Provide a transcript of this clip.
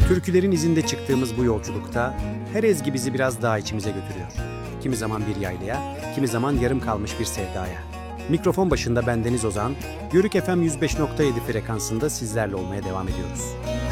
Türkülerin izinde çıktığımız bu yolculukta her ezgi bizi biraz daha içimize götürüyor. Kimi zaman bir yaylaya, kimi zaman yarım kalmış bir sevdaya. Mikrofon başında bendeniz Ozan, Yörük FM 105.7 frekansında sizlerle olmaya devam ediyoruz.